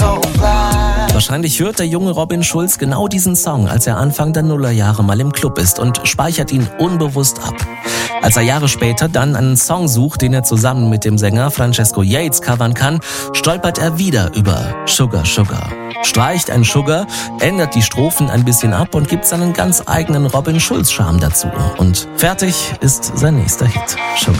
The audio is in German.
so glad. Wahrscheinlich hört der junge Robin Schulz genau diesen Song, als er Anfang der Nullerjahre mal im Club ist und speichert ihn unbewusst ab. Als er Jahre später dann einen Song sucht, den er zusammen mit dem Sänger Francesco Yates covern kann, stolpert er wieder über Sugar Sugar. Streicht ein Sugar, ändert die Strophen ein bisschen ab und gibt seinen ganz eigenen Robin Schulz-Charme dazu. Und fertig ist sein nächster Hit, Sugar.